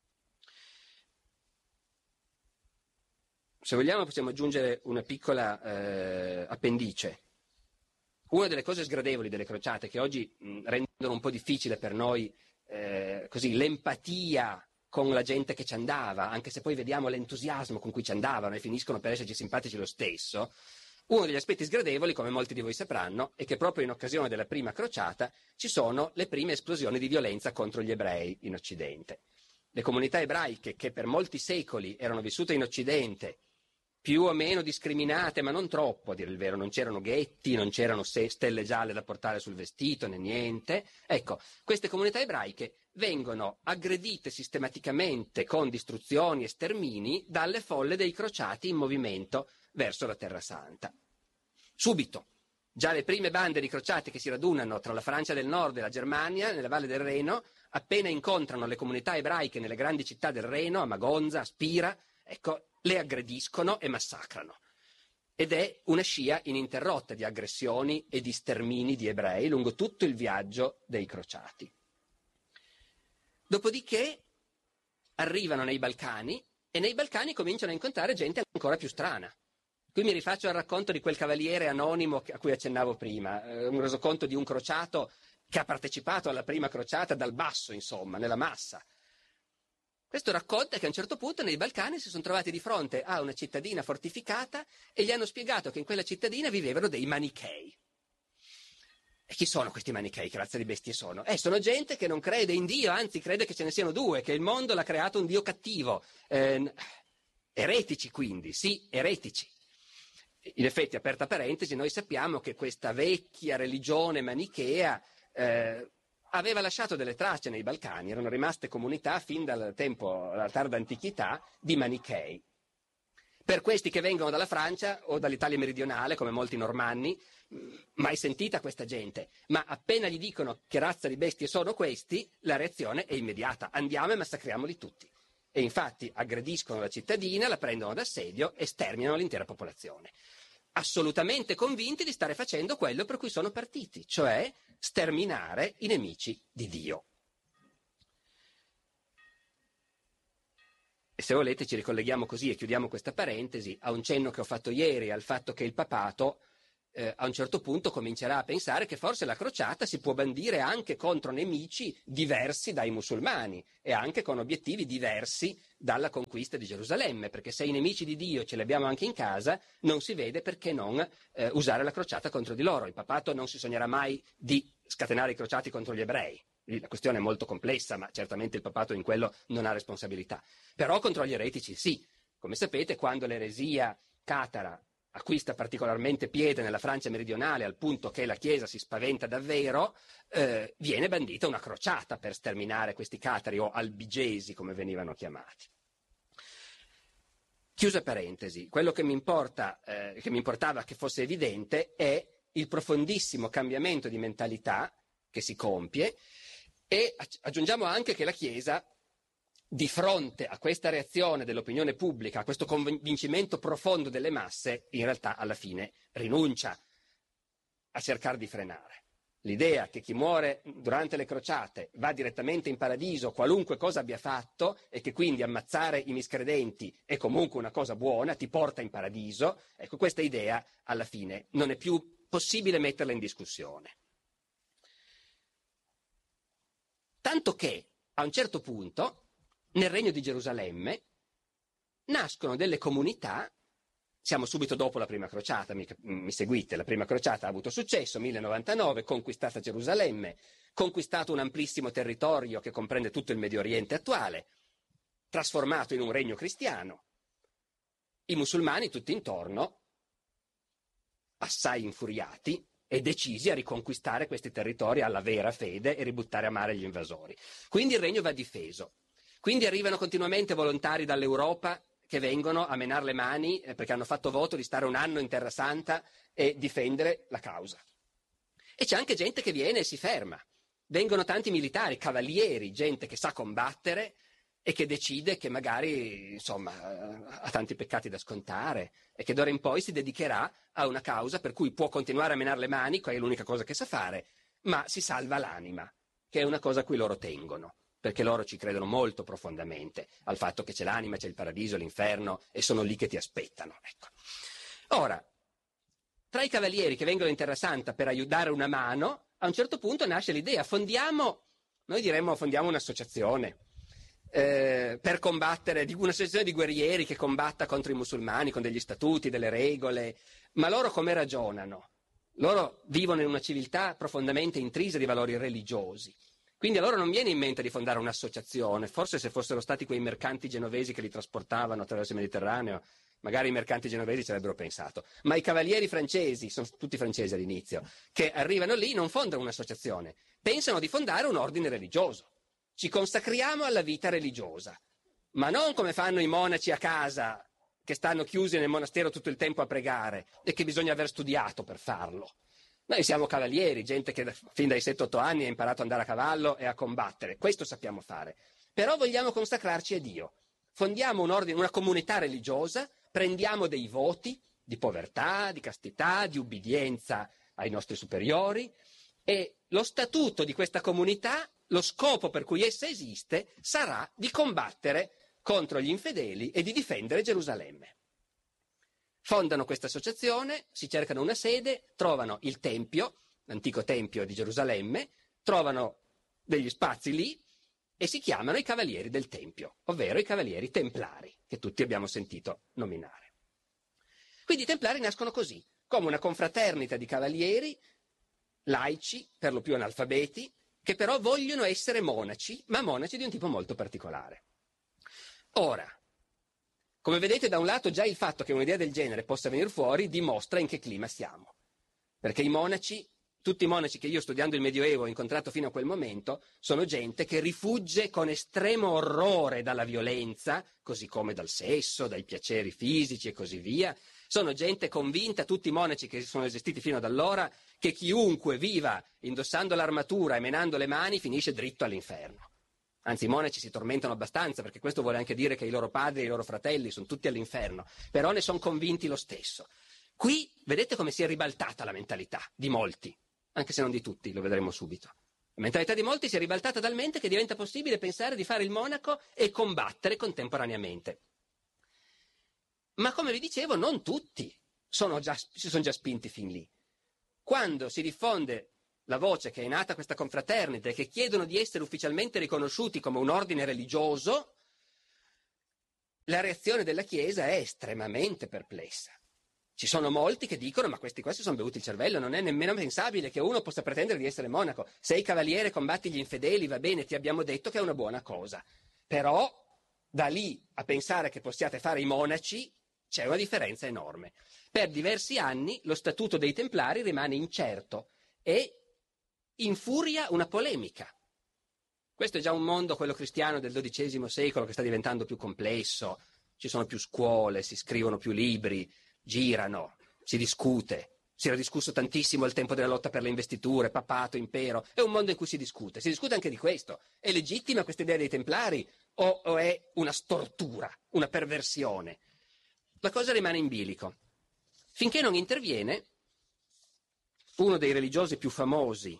Speaker 1: Se vogliamo possiamo aggiungere una piccola eh, appendice. Una delle cose sgradevoli delle crociate che oggi mh, rendono un po' difficile per noi eh, così l'empatia con la gente che ci andava, anche se poi vediamo l'entusiasmo con cui ci andavano e finiscono per esserci simpatici lo stesso, uno degli aspetti sgradevoli, come molti di voi sapranno, è che proprio in occasione della prima crociata ci sono le prime esplosioni di violenza contro gli ebrei in Occidente. Le comunità ebraiche che per molti secoli erano vissute in Occidente, più o meno discriminate, ma non troppo, a dire il vero, non c'erano ghetti, non c'erano stelle gialle da portare sul vestito, né niente. Ecco, queste comunità ebraiche vengono aggredite sistematicamente con distruzioni e stermini dalle folle dei crociati in movimento verso la Terra Santa. Subito, già le prime bande di crociati che si radunano tra la Francia del Nord e la Germania, nella Valle del Reno, appena incontrano le comunità ebraiche nelle grandi città del Reno, a Magonza, a Spira, ecco, le aggrediscono e massacrano. Ed è una scia ininterrotta di aggressioni e di stermini di ebrei lungo tutto il viaggio dei crociati. Dopodiché arrivano nei Balcani e nei Balcani cominciano a incontrare gente ancora più strana. Qui mi rifaccio al racconto di quel cavaliere anonimo a cui accennavo prima, un resoconto di un crociato che ha partecipato alla prima crociata dal basso, insomma, nella massa. Questo racconta che a un certo punto nei Balcani si sono trovati di fronte a una cittadina fortificata e gli hanno spiegato che in quella cittadina vivevano dei manichei. E chi sono questi manichei? Che razza di bestie sono? Eh, sono gente che non crede in Dio, anzi crede che ce ne siano due, che il mondo l'ha creato un Dio cattivo. Eh, eretici quindi, sì, eretici. In effetti, aperta parentesi, noi sappiamo che questa vecchia religione manichea eh, aveva lasciato delle tracce nei Balcani, erano rimaste comunità fin dal tempo, dalla tarda antichità, di manichei. Per questi che vengono dalla Francia o dall'Italia meridionale, come molti normanni, mai sentita questa gente, ma appena gli dicono che razza di bestie sono questi, la reazione è immediata, andiamo e massacriamoli tutti. E infatti aggrediscono la cittadina, la prendono d'assedio e sterminano l'intera popolazione. Assolutamente convinti di stare facendo quello per cui sono partiti, cioè sterminare i nemici di Dio. E se volete ci ricolleghiamo così e chiudiamo questa parentesi a un cenno che ho fatto ieri al fatto che il papato eh, a un certo punto comincerà a pensare che forse la crociata si può bandire anche contro nemici diversi dai musulmani e anche con obiettivi diversi dalla conquista di Gerusalemme, perché se i nemici di Dio ce li abbiamo anche in casa, non si vede perché non eh, usare la crociata contro di loro. Il papato non si sognerà mai di scatenare i crociati contro gli ebrei. La questione è molto complessa, ma certamente il papato in quello non ha responsabilità. Però contro gli eretici sì. Come sapete, quando l'eresia catara acquista particolarmente piede nella Francia meridionale, al punto che la Chiesa si spaventa davvero, eh, viene bandita una crociata per sterminare questi catari, o albigesi come venivano chiamati. Chiusa parentesi, quello che mi importa, eh, che mi importava che fosse evidente è il profondissimo cambiamento di mentalità che si compie, e aggiungiamo anche che la Chiesa, di fronte a questa reazione dell'opinione pubblica, a questo convincimento profondo delle masse, in realtà alla fine rinuncia a cercare di frenare. L'idea che chi muore durante le crociate va direttamente in paradiso, qualunque cosa abbia fatto, e che quindi ammazzare i miscredenti è comunque una cosa buona, ti porta in paradiso, ecco, questa idea alla fine non è più possibile metterla in discussione. Tanto che a un certo punto nel Regno di Gerusalemme nascono delle comunità, siamo subito dopo la prima crociata, mi, mi seguite, la prima crociata ha avuto successo, mille novantanove, conquistata Gerusalemme, conquistato un amplissimo territorio che comprende tutto il Medio Oriente attuale, trasformato in un regno cristiano, i musulmani tutti intorno, assai infuriati e decisi a riconquistare questi territori alla vera fede e ributtare a mare gli invasori. Quindi il regno va difeso. Quindi arrivano continuamente volontari dall'Europa che vengono a menare le mani eh, perché hanno fatto voto di stare un anno in Terra Santa e difendere la causa. E c'è anche gente che viene e si ferma. Vengono tanti militari, cavalieri, gente che sa combattere e che decide che magari, insomma, ha tanti peccati da scontare e che d'ora in poi si dedicherà a una causa per cui può continuare a menare le mani, che è l'unica cosa che sa fare, ma si salva l'anima, che è una cosa a cui loro tengono, perché loro ci credono molto profondamente al fatto che c'è l'anima, c'è il paradiso, l'inferno e sono lì che ti aspettano. Ecco. Ora, tra i cavalieri che vengono in Terra Santa per aiutare una mano, a un certo punto nasce l'idea, fondiamo, noi diremmo fondiamo un'associazione, Eh, per combattere, di un'associazione di guerrieri che combatta contro i musulmani con degli statuti, delle regole, ma loro come ragionano? Loro vivono in una civiltà profondamente intrisa di valori religiosi, quindi a loro non viene in mente di fondare un'associazione, forse se fossero stati quei mercanti genovesi che li trasportavano attraverso il Mediterraneo, magari i mercanti genovesi ci avrebbero pensato, ma i cavalieri francesi, sono tutti francesi all'inizio, che arrivano lì non fondano un'associazione, pensano di fondare un ordine religioso. Ci consacriamo alla vita religiosa, ma non come fanno i monaci a casa, che stanno chiusi nel monastero tutto il tempo a pregare e che bisogna aver studiato per farlo. Noi siamo cavalieri, gente che fin dai sette otto anni ha imparato ad andare a cavallo e a combattere, questo sappiamo fare. Però vogliamo consacrarci a Dio. Fondiamo un ordine, una comunità religiosa, prendiamo dei voti di povertà, di castità, di ubbidienza ai nostri superiori, e lo statuto di questa comunità, lo scopo per cui essa esiste, sarà di combattere contro gli infedeli e di difendere Gerusalemme. Fondano questa associazione, si cercano una sede, trovano il Tempio, l'antico Tempio di Gerusalemme, trovano degli spazi lì e si chiamano i Cavalieri del Tempio, ovvero i Cavalieri Templari, che tutti abbiamo sentito nominare. Quindi i Templari nascono così, come una confraternita di cavalieri, laici, per lo più analfabeti, che però vogliono essere monaci, ma monaci di un tipo molto particolare. Ora, come vedete, da un lato già il fatto che un'idea del genere possa venire fuori dimostra in che clima siamo. Perché i monaci, tutti i monaci che io studiando il Medioevo ho incontrato fino a quel momento, sono gente che rifugge con estremo orrore dalla violenza, così come dal sesso, dai piaceri fisici e così via. Sono gente convinta, tutti i monaci che sono esistiti fino ad allora, che chiunque viva indossando l'armatura e menando le mani finisce dritto all'inferno. Anzi, i monaci si tormentano abbastanza, perché questo vuole anche dire che i loro padri e i loro fratelli sono tutti all'inferno, però ne sono convinti lo stesso. Qui vedete come si è ribaltata la mentalità di molti, anche se non di tutti, lo vedremo subito. La mentalità di molti si è ribaltata talmente che diventa possibile pensare di fare il monaco e combattere contemporaneamente. Ma come vi dicevo, non tutti sono già, si sono già spinti fin lì. quando si diffonde la voce che è nata questa confraternita e che chiedono di essere ufficialmente riconosciuti come un ordine religioso, la reazione della Chiesa è estremamente perplessa. Ci sono molti che dicono: ma questi qua si sono bevuti il cervello, non è nemmeno pensabile che uno possa pretendere di essere monaco. Sei cavaliere, combatti gli infedeli, va bene, ti abbiamo detto che è una buona cosa. Però da lì a pensare che possiate fare i monaci c'è una differenza enorme. Per diversi anni lo statuto dei Templari rimane incerto e infuria una polemica. Questo è già un mondo, quello cristiano del dodicesimo secolo, che sta diventando più complesso. Ci sono più scuole, si scrivono più libri, girano, si discute. Si era discusso tantissimo al tempo della lotta per le investiture, papato, impero. È un mondo in cui si discute. Si discute anche di questo. È legittima questa idea dei Templari o, o è una stortura, una perversione? La cosa rimane in bilico. Finché non interviene uno dei religiosi più famosi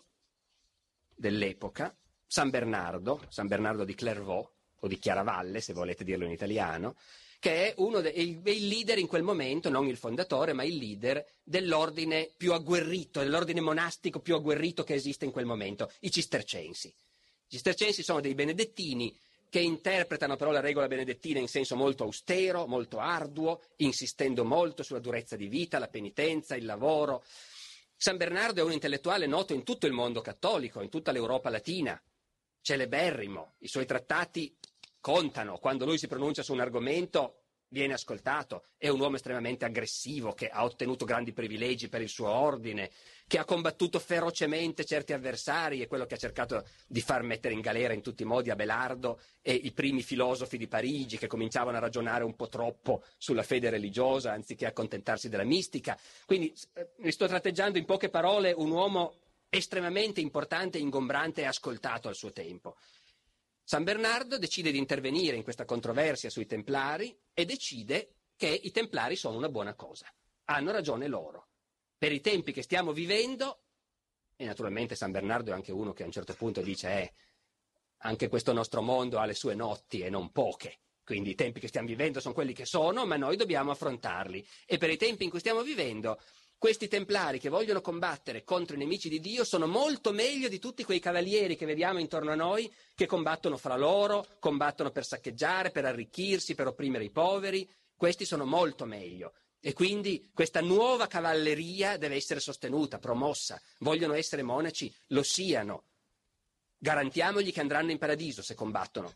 Speaker 1: dell'epoca, San Bernardo, San Bernardo di Clairvaux, o di Chiaravalle, se volete dirlo in italiano, che è uno dei il leader in quel momento, non il fondatore, ma il leader dell'ordine più agguerrito, dell'ordine monastico più agguerrito che esiste in quel momento, i cistercensi. I cistercensi sono dei benedettini che interpretano però la regola benedettina in senso molto austero, molto arduo, insistendo molto sulla durezza di vita, la penitenza, il lavoro. San Bernardo è un intellettuale noto in tutto il mondo cattolico, in tutta l'Europa latina, celeberrimo, i suoi trattati contano, quando lui si pronuncia su un argomento viene ascoltato, è un uomo estremamente aggressivo che ha ottenuto grandi privilegi per il suo ordine, che ha combattuto ferocemente certi avversari, è quello che ha cercato di far mettere in galera in tutti i modi Abelardo e i primi filosofi di Parigi che cominciavano a ragionare un po' troppo sulla fede religiosa anziché accontentarsi della mistica. Quindi eh, mi sto tratteggiando in poche parole un uomo estremamente importante, ingombrante e ascoltato al suo tempo. San Bernardo decide di intervenire in questa controversia sui Templari e decide che i Templari sono una buona cosa. Hanno ragione loro. Per i tempi che stiamo vivendo, e naturalmente San Bernardo è anche uno che a un certo punto dice eh, anche questo nostro mondo ha le sue notti e non poche, quindi i tempi che stiamo vivendo sono quelli che sono, ma noi dobbiamo affrontarli. E per i tempi in cui stiamo vivendo, questi Templari che vogliono combattere contro i nemici di Dio sono molto meglio di tutti quei cavalieri che vediamo intorno a noi, che combattono fra loro, combattono per saccheggiare, per arricchirsi, per opprimere i poveri. Questi sono molto meglio. E quindi questa nuova cavalleria deve essere sostenuta, promossa. Vogliono essere monaci, lo siano. Garantiamogli che andranno in paradiso se combattono.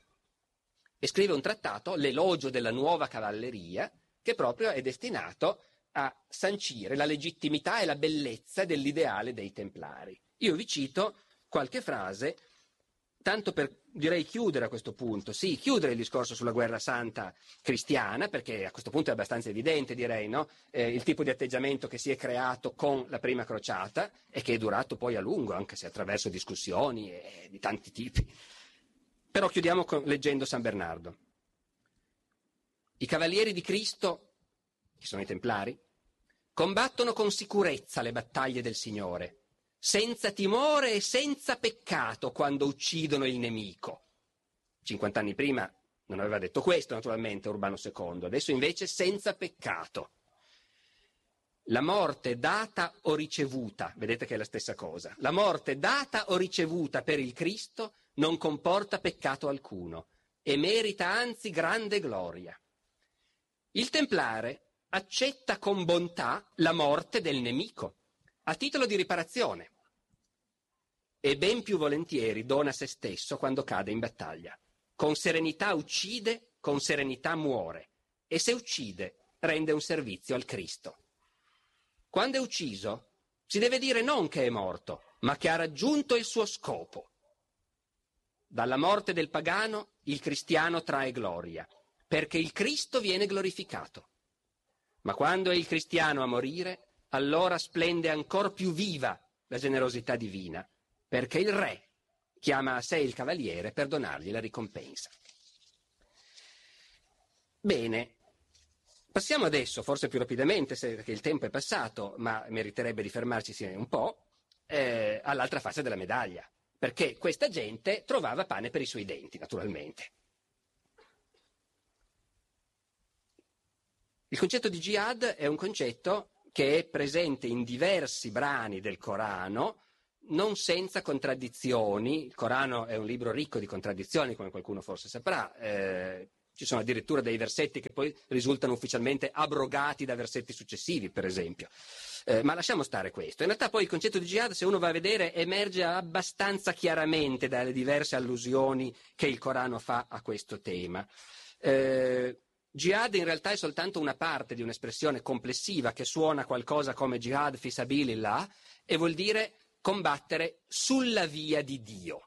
Speaker 1: E scrive un trattato, l'elogio della nuova cavalleria, che proprio è destinato a sancire la legittimità e la bellezza dell'ideale dei Templari. Io vi cito qualche frase, tanto per, direi, chiudere a questo punto, sì, chiudere il discorso sulla guerra santa cristiana, perché a questo punto è abbastanza evidente, direi, no? Eh, il tipo di atteggiamento che si è creato con la prima crociata e che è durato poi a lungo, anche se attraverso discussioni e di tanti tipi. Però chiudiamo con, leggendo San Bernardo. I cavalieri di Cristo, che sono i Templari, combattono con sicurezza le battaglie del Signore, senza timore e senza peccato quando uccidono il nemico. Cinquant'anni prima non aveva detto questo, naturalmente, Urbano secondo, adesso invece senza peccato. La morte data o ricevuta, vedete che è la stessa cosa, la morte data o ricevuta per il Cristo non comporta peccato alcuno e merita anzi grande gloria. Il Templare accetta con bontà la morte del nemico, a titolo di riparazione, e ben più volentieri dona se stesso quando cade in battaglia. Con serenità uccide, con serenità muore, e se uccide rende un servizio al Cristo. Quando è ucciso, si deve dire non che è morto, ma che ha raggiunto il suo scopo. Dalla morte del pagano il cristiano trae gloria, perché il Cristo viene glorificato. Ma quando è il cristiano a morire, allora splende ancor più viva la generosità divina, perché il re chiama a sé il cavaliere per donargli la ricompensa. Bene, passiamo adesso, forse più rapidamente, perché il tempo è passato, ma meriterebbe di fermarci un po', eh, all'altra faccia della medaglia, perché questa gente trovava pane per i suoi denti, naturalmente. Il concetto di jihad è un concetto che è presente in diversi brani del Corano, non senza contraddizioni. Il Corano è un libro ricco di contraddizioni, come qualcuno forse saprà. Eh, ci sono addirittura dei versetti che poi risultano ufficialmente abrogati da versetti successivi, per esempio. Eh, ma lasciamo stare questo. In realtà poi il concetto di jihad, se uno va a vedere, emerge abbastanza chiaramente dalle diverse allusioni che il Corano fa a questo tema. Eh, jihad in realtà è soltanto una parte di un'espressione complessiva che suona qualcosa come jihad fi sabilillah e vuol dire combattere sulla via di Dio.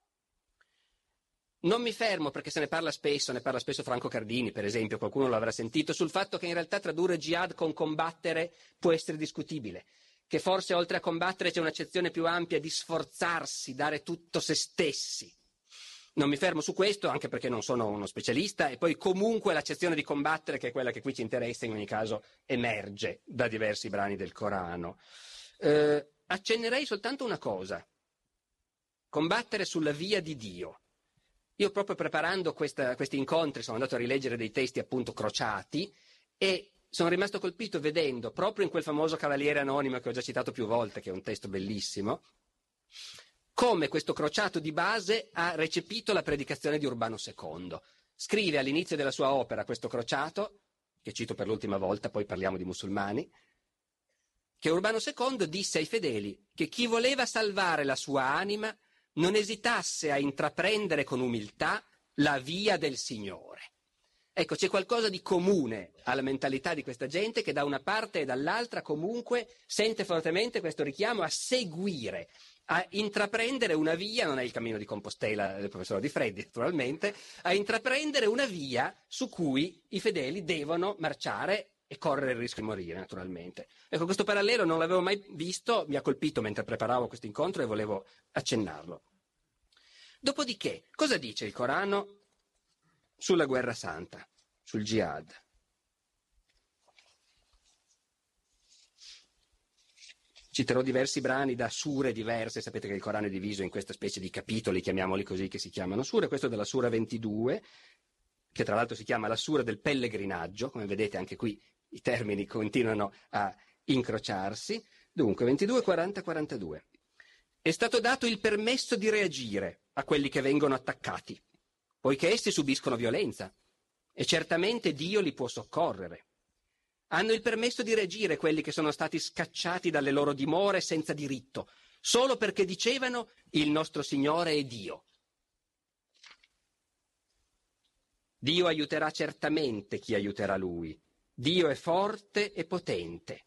Speaker 1: Non mi fermo, perché se ne parla spesso, ne parla spesso Franco Cardini, per esempio, qualcuno l'avrà sentito, sul fatto che in realtà tradurre jihad con combattere può essere discutibile, che forse oltre a combattere c'è un'accezione più ampia di sforzarsi, dare tutto se stessi. Non mi fermo su questo, anche perché non sono uno specialista, e poi comunque l'accezione di combattere, che è quella che qui ci interessa, in ogni caso emerge da diversi brani del Corano. Eh, accennerei soltanto una cosa: combattere sulla via di Dio. Io proprio preparando questa, questi incontri sono andato a rileggere dei testi appunto crociati e sono rimasto colpito vedendo, proprio in quel famoso Cavaliere Anonimo che ho già citato più volte, che è un testo bellissimo, come questo crociato di base ha recepito la predicazione di Urbano secondo. Scrive all'inizio della sua opera questo crociato, che cito per l'ultima volta, poi parliamo di musulmani, che Urbano secondo disse ai fedeli che chi voleva salvare la sua anima non esitasse a intraprendere con umiltà la via del Signore. Ecco, c'è qualcosa di comune alla mentalità di questa gente, che da una parte e dall'altra comunque sente fortemente questo richiamo a seguire, a intraprendere una via, non è il cammino di Compostela del professor Di Freddi naturalmente, a intraprendere una via su cui i fedeli devono marciare e correre il rischio di morire, naturalmente. Ecco, questo parallelo non l'avevo mai visto, mi ha colpito mentre preparavo questo incontro e volevo accennarlo. Dopodiché, cosa dice il Corano sulla guerra santa, sul jihad? Citerò diversi brani da sure diverse, sapete che il Corano è diviso in questa specie di capitoli, chiamiamoli così, che si chiamano sure. Questo è della sura ventidue, che tra l'altro si chiama la sura del pellegrinaggio, come vedete anche qui i termini continuano a incrociarsi. Dunque, ventidue, quaranta, quarantadue. È stato dato il permesso di reagire a quelli che vengono attaccati, poiché essi subiscono violenza, e certamente Dio li può soccorrere. Hanno il permesso di reagire quelli che sono stati scacciati dalle loro dimore senza diritto, solo perché dicevano: il nostro Signore è Dio. Dio aiuterà certamente chi aiuterà Lui. Dio è forte e potente.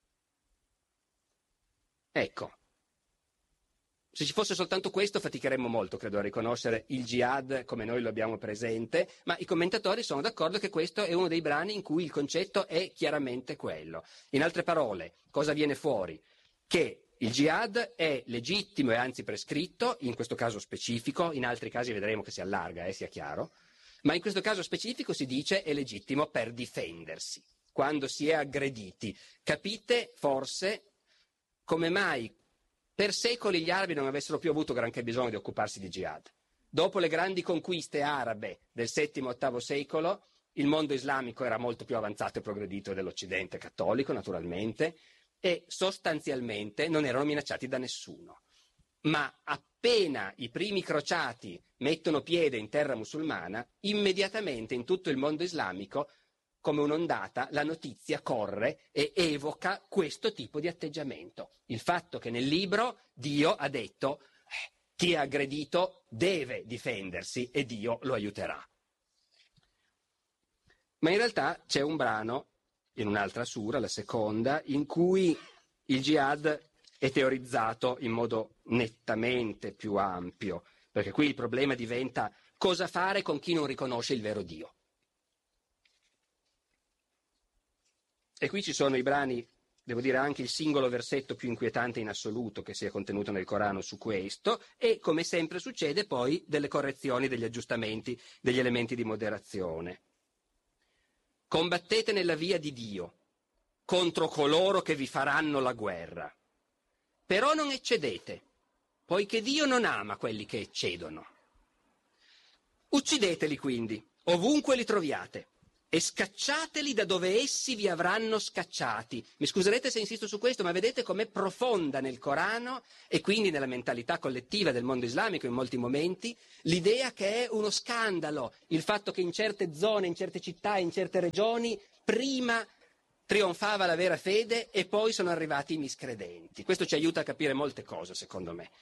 Speaker 1: Ecco, se ci fosse soltanto questo faticheremmo molto, credo, a riconoscere il jihad come noi lo abbiamo presente, ma i commentatori sono d'accordo che questo è uno dei brani in cui il concetto è chiaramente quello. In altre parole, cosa viene fuori? Che il jihad è legittimo e anzi prescritto, in questo caso specifico, in altri casi vedremo che si allarga, eh, sia chiaro, ma in questo caso specifico si dice è legittimo per difendersi, quando si è aggrediti. Capite forse come mai per secoli gli arabi non avessero più avuto granché bisogno di occuparsi di jihad. Dopo le grandi conquiste arabe del settimo e ottavo secolo, il mondo islamico era molto più avanzato e progredito dell'Occidente cattolico, naturalmente, e sostanzialmente non erano minacciati da nessuno. Ma appena i primi crociati mettono piede in terra musulmana, immediatamente in tutto il mondo islamico, come un'ondata, la notizia corre e evoca questo tipo di atteggiamento. Il fatto che nel libro Dio ha detto eh, chi è aggredito deve difendersi e Dio lo aiuterà. Ma in realtà c'è un brano, in un'altra sura, la seconda, in cui il jihad è teorizzato in modo nettamente più ampio, perché qui il problema diventa cosa fare con chi non riconosce il vero Dio. E qui ci sono i brani, devo dire anche il singolo versetto più inquietante in assoluto che sia contenuto nel Corano su questo, e come sempre succede poi delle correzioni, degli aggiustamenti, degli elementi di moderazione. Combattete nella via di Dio contro coloro che vi faranno la guerra. Però non eccedete, poiché Dio non ama quelli che eccedono. Uccideteli quindi, ovunque li troviate, e scacciateli da dove essi vi avranno scacciati. Mi scuserete se insisto su questo, ma vedete com'è profonda nel Corano e quindi nella mentalità collettiva del mondo islamico in molti momenti l'idea che è uno scandalo il fatto che in certe zone, in certe città, in certe regioni prima trionfava la vera fede e poi sono arrivati i miscredenti. Questo ci aiuta a capire molte cose, secondo me.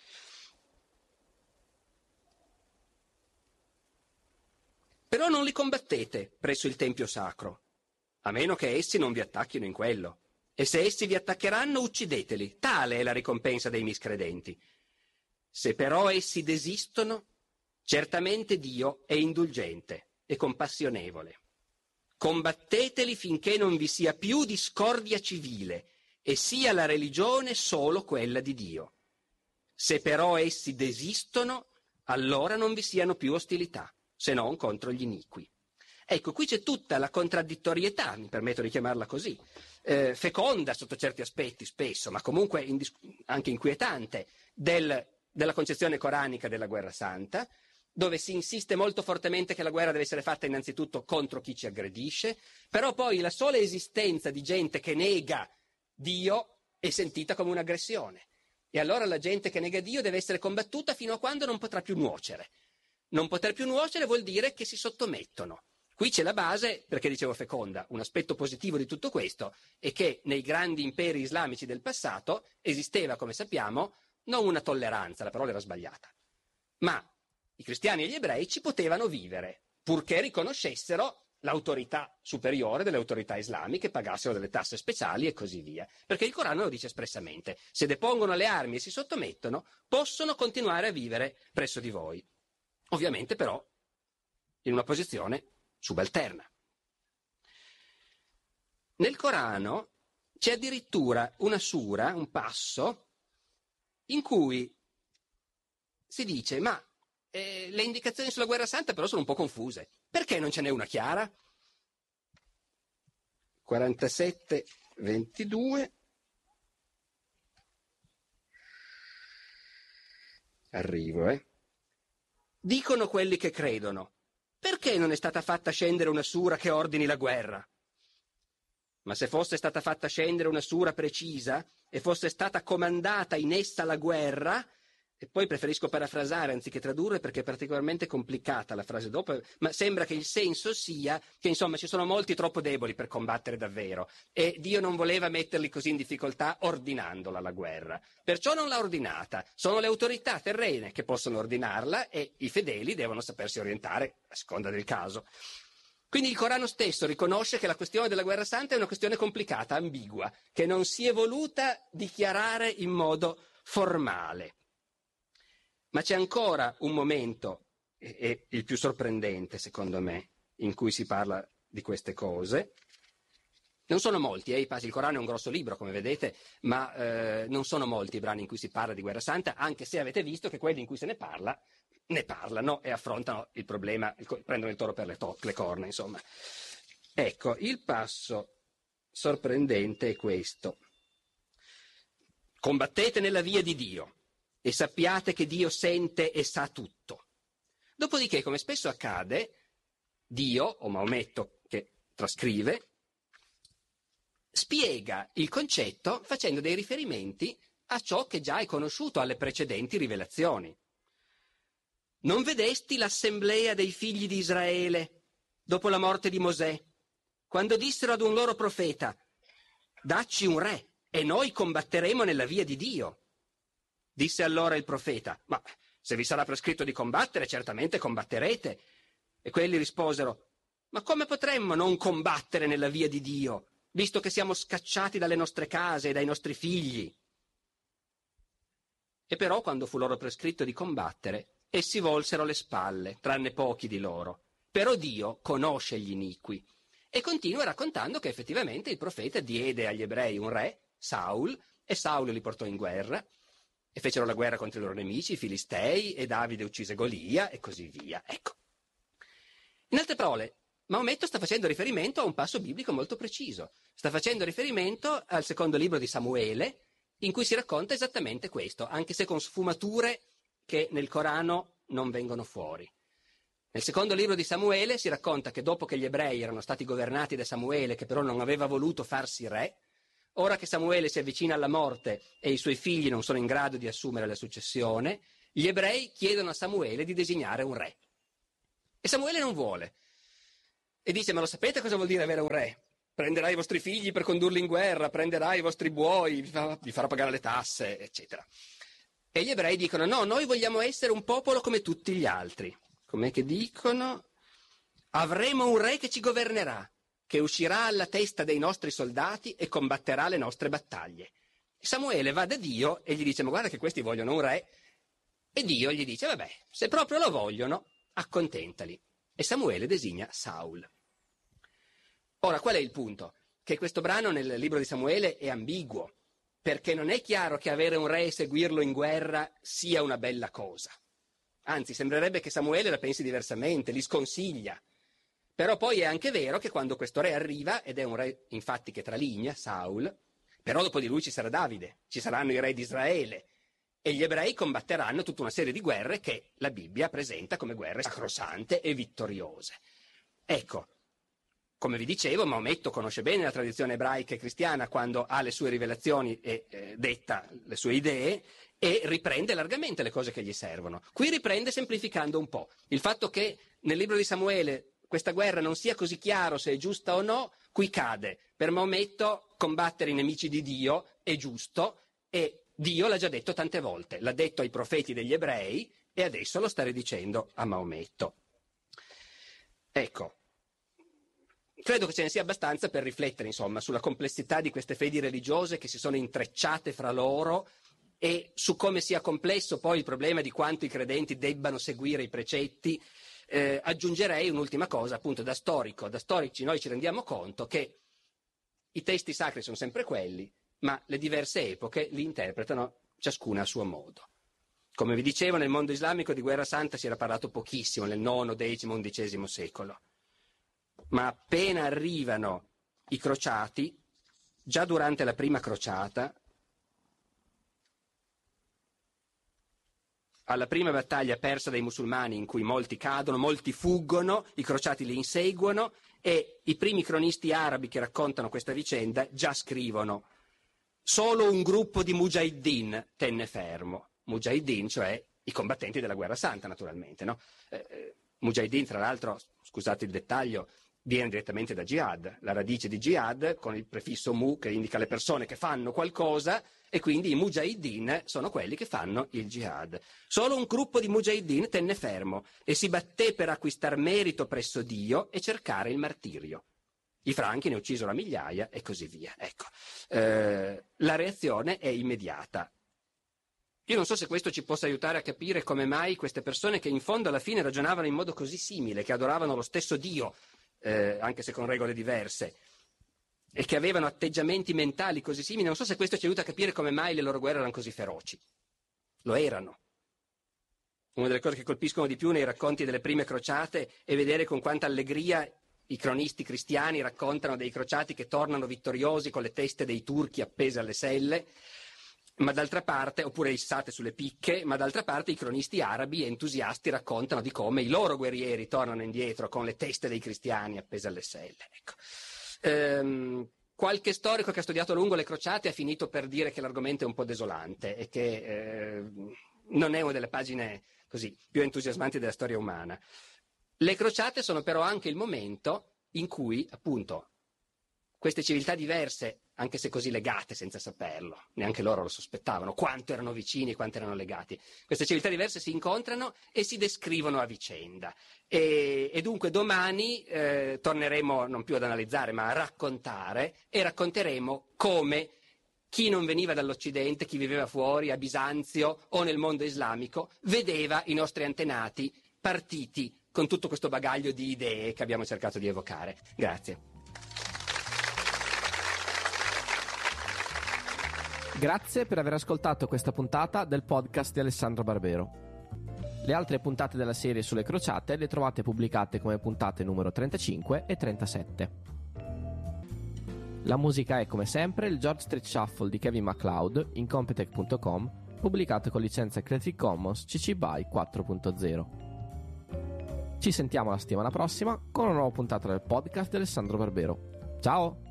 Speaker 1: Però non li combattete presso il Tempio sacro, a meno che essi non vi attacchino in quello. E se essi vi attaccheranno, uccideteli. Tale è la ricompensa dei miscredenti. Se però essi desistono, certamente Dio è indulgente e compassionevole. Combatteteli finché non vi sia più discordia civile e sia la religione solo quella di Dio. Se però essi desistono, allora non vi siano più ostilità, se non contro gli iniqui. Ecco, qui c'è tutta la contraddittorietà, mi permetto di chiamarla così, eh, feconda sotto certi aspetti spesso, ma comunque indis- anche inquietante, del, della concezione coranica della guerra santa, dove si insiste molto fortemente che la guerra deve essere fatta innanzitutto contro chi ci aggredisce, però poi la sola esistenza di gente che nega Dio è sentita come un'aggressione. E allora la gente che nega Dio deve essere combattuta fino a quando non potrà più nuocere. Non poter più nuocere vuol dire che si sottomettono. Qui c'è la base, perché dicevo feconda, un aspetto positivo di tutto questo è che nei grandi imperi islamici del passato esisteva, come sappiamo, non una tolleranza, la parola era sbagliata, ma i cristiani e gli ebrei ci potevano vivere, purché riconoscessero l'autorità superiore delle autorità islamiche, pagassero delle tasse speciali e così via. Perché il Corano lo dice espressamente, se depongono le armi e si sottomettono, possono continuare a vivere presso di voi. Ovviamente però in una posizione subalterna. Nel Corano c'è addirittura una sura, un passo, in cui si dice, ma eh, le indicazioni sulla guerra santa però sono un po' confuse. Perché non ce n'è una chiara? quarantasette ventidue. Arrivo, eh. Dicono quelli che credono, perché non è stata fatta scendere una sura che ordini la guerra? Ma se fosse stata fatta scendere una sura precisa e fosse stata comandata in essa la guerra, e poi preferisco parafrasare anziché tradurre perché è particolarmente complicata la frase dopo, ma sembra che il senso sia che insomma ci sono molti troppo deboli per combattere davvero e Dio non voleva metterli così in difficoltà ordinandola la guerra. Perciò non l'ha ordinata, sono le autorità terrene che possono ordinarla e i fedeli devono sapersi orientare a seconda del caso. Quindi il Corano stesso riconosce che la questione della guerra santa è una questione complicata, ambigua, che non si è voluta dichiarare in modo formale. Ma c'è ancora un momento, e, e il più sorprendente secondo me, in cui si parla di queste cose. Non sono molti, eh, i passi, il Corano è un grosso libro, come vedete, ma eh, non sono molti i brani in cui si parla di guerra santa, anche se avete visto che quelli in cui se ne parla, ne parlano e affrontano il problema, il, prendono il toro per le, to- le corna, insomma. Ecco, il passo sorprendente è questo. Combattete nella via di Dio e sappiate che Dio sente e sa tutto. Dopodiché, come spesso accade, Dio, o Maometto che trascrive, spiega il concetto facendo dei riferimenti a ciò che già è conosciuto, alle precedenti rivelazioni. Non vedesti l'assemblea dei figli di Israele dopo la morte di Mosè, quando dissero ad un loro profeta, dacci un re e noi combatteremo nella via di Dio. Disse allora il profeta, ma se vi sarà prescritto di combattere, certamente combatterete. E quelli risposero, ma come potremmo non combattere nella via di Dio, visto che siamo scacciati dalle nostre case e dai nostri figli? E però quando fu loro prescritto di combattere, essi volsero le spalle, tranne pochi di loro. Però Dio conosce gli iniqui. E continua raccontando che effettivamente il profeta diede agli ebrei un re, Saul, e Saul li portò in guerra, e fecero la guerra contro i loro nemici, i Filistei, e Davide uccise Golia, e così via. Ecco. In altre parole, Maometto sta facendo riferimento a un passo biblico molto preciso. Sta facendo riferimento al secondo libro di Samuele, in cui si racconta esattamente questo, anche se con sfumature che nel Corano non vengono fuori. Nel secondo libro di Samuele si racconta che dopo che gli ebrei erano stati governati da Samuele, che però non aveva voluto farsi re, ora che Samuele si avvicina alla morte e i suoi figli non sono in grado di assumere la successione, gli ebrei chiedono a Samuele di designare un re. E Samuele non vuole. E dice: ma lo sapete cosa vuol dire avere un re? Prenderà i vostri figli per condurli in guerra, prenderà i vostri buoi, vi, fa, vi farà pagare le tasse, eccetera. E gli ebrei dicono: no, noi vogliamo essere un popolo come tutti gli altri. Com'è che dicono? Avremo un re che ci governerà, che uscirà alla testa dei nostri soldati e combatterà le nostre battaglie. Samuele va da Dio e gli dice: ma guarda che questi vogliono un re. E Dio gli dice: vabbè, se proprio lo vogliono, accontentali. E Samuele designa Saul. Ora, qual è il punto? Che questo brano nel libro di Samuele è ambiguo, perché non è chiaro che avere un re e seguirlo in guerra sia una bella cosa. Anzi, sembrerebbe che Samuele la pensi diversamente, li sconsiglia. Però poi è anche vero che quando questo re arriva, ed è un re infatti che traligna, Saul, però dopo di lui ci sarà Davide, ci saranno i re di Israele, e gli ebrei combatteranno tutta una serie di guerre che la Bibbia presenta come guerre sacrosante e vittoriose. Ecco, come vi dicevo, Maometto conosce bene la tradizione ebraica e cristiana quando ha le sue rivelazioni e eh, detta le sue idee e riprende largamente le cose che gli servono. Qui riprende semplificando un po'. Il fatto che nel libro di Samuele questa guerra non sia così chiaro se è giusta o no, qui cade. Per Maometto combattere i nemici di Dio è giusto e Dio l'ha già detto tante volte, l'ha detto ai profeti degli ebrei e adesso lo sta ridicendo a Maometto. Ecco, credo che ce ne sia abbastanza per riflettere, insomma, sulla complessità di queste fedi religiose che si sono intrecciate fra loro e su come sia complesso poi il problema di quanto i credenti debbano seguire i precetti. Eh, aggiungerei un'ultima cosa, appunto, da storico, da storici noi ci rendiamo conto che i testi sacri sono sempre quelli, ma le diverse epoche li interpretano ciascuna a suo modo. Come vi dicevo, nel mondo islamico di guerra santa si era parlato pochissimo nel nono, decimo, undicesimo secolo. Ma appena arrivano i crociati, già durante la prima crociata, alla prima battaglia persa dai musulmani in cui molti cadono, molti fuggono, i crociati li inseguono e i primi cronisti arabi che raccontano questa vicenda già scrivono: solo un gruppo di mujahideen tenne fermo. Mujahideen, cioè i combattenti della guerra santa, naturalmente, no? Eh, mujahideen, tra l'altro, scusate il dettaglio, viene direttamente da jihad, la radice di jihad con il prefisso mu che indica le persone che fanno qualcosa e quindi i mujahideen sono quelli che fanno il jihad. Solo un gruppo di mujahideen tenne fermo e si batté per acquistar merito presso Dio e cercare il martirio. I franchi ne uccisero a migliaia e così via. Ecco, eh, la reazione è immediata. Io non so se questo ci possa aiutare a capire come mai queste persone che in fondo alla fine ragionavano in modo così simile, che adoravano lo stesso Dio, eh, anche se con regole diverse, e che avevano atteggiamenti mentali così simili, non so se questo ci aiuta a capire come mai le loro guerre erano così feroci. Lo erano. Una delle cose che colpiscono di più nei racconti delle prime crociate è vedere con quanta allegria i cronisti cristiani raccontano dei crociati che tornano vittoriosi con le teste dei turchi appese alle selle, ma d'altra parte, oppure issate sulle picche, ma d'altra parte i cronisti arabi entusiasti raccontano di come i loro guerrieri tornano indietro con le teste dei cristiani appese alle selle. Ecco. Ehm, qualche storico che ha studiato a lungo le crociate ha finito per dire che l'argomento è un po' desolante e che eh, non è una delle pagine così più entusiasmanti della storia umana. Le crociate sono però anche il momento in cui, appunto, queste civiltà diverse, anche se così legate senza saperlo, neanche loro lo sospettavano, quanto erano vicini, quanto erano legati, queste civiltà diverse si incontrano e si descrivono a vicenda. E, e dunque domani eh, torneremo non più ad analizzare, ma a raccontare, e racconteremo come chi non veniva dall'Occidente, chi viveva fuori, a Bisanzio o nel mondo islamico, vedeva i nostri antenati partiti con tutto questo bagaglio di idee che abbiamo cercato di evocare. Grazie.
Speaker 2: Grazie per aver ascoltato questa puntata del podcast di Alessandro Barbero. Le altre puntate della serie sulle crociate le trovate pubblicate come puntate numero trentacinque e trentasette. La musica è, come sempre, il George Street Shuffle di Kevin MacLeod in Compitech punto com, pubblicato con licenza Creative Commons C C B Y quattro punto zero. Ci sentiamo la settimana prossima con una nuova puntata del podcast di Alessandro Barbero. Ciao!